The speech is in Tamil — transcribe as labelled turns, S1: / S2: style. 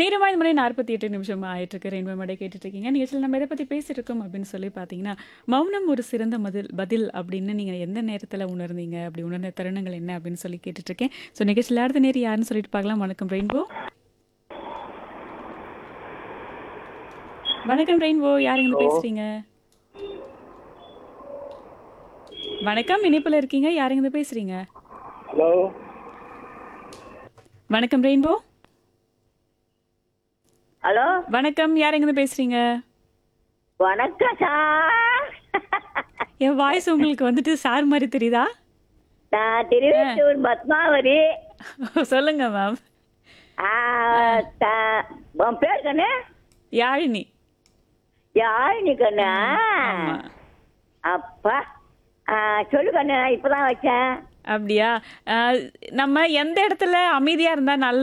S1: நேரமா இந்த மணி 48 நிமிஷம் ஆயிட்டிருக்கு. ரெயின்போ மேடை கேட்டுட்ருக்கீங்க. நிகழ்ச்சியில நம்ம எத பத்தி பேசிட்டு இருக்கோம் அப்படின்னு சொல்லி பார்த்தீங்கன்னா, மௌனம் ஒரு சிறந்த பதில் அப்படின்னு நீங்க எந்த நேரத்தில உணர்ந்தீங்க? அப்படி உணர்ந்த தருணங்கள் என்ன? அப்படின்னு சொல்லி கேட்டுட்ருக்கேன். ஸோ நிகழ்ச்சியில அடுத்த நேரம் யாருன்னு சொல்லிட்டு பார்க்கலாம். வணக்கம் ரெயின்போ. வணக்கம் ரெயின்போ. யார் இங்கேருந்து
S2: ஹலோ
S1: பேசுறீங்க? வணக்கம். இணைப்புல இருக்கீங்க. யார் இங்கேருந்து பேசுறீங்க?
S2: ஹலோ
S1: வணக்கம் ரெயின்போ.
S3: ஹலோ
S1: வணக்கம். யார் எங்கேருந்து பேசுறீங்க?
S3: வணக்கம் சார்.
S1: என் வாய்ஸ் உங்களுக்கு வந்துட்டு சார் மாரி தெரியுதா?
S3: நான் திருவெட்டூர் பத்மாவதி.
S1: சொல்லுங்க மேம்.
S3: ஆ, உன் பேர் கண்ணு?
S1: யாழினி.
S3: யாழினி கண்ணு.
S1: ஆமா.
S3: அப்பா, சொல்லு கண்ணு, இப்பதான் வச்சேன்.
S1: அப்படியா? நம்ம எந்த இடத்துல அமைதியா இருந்தா நல்ல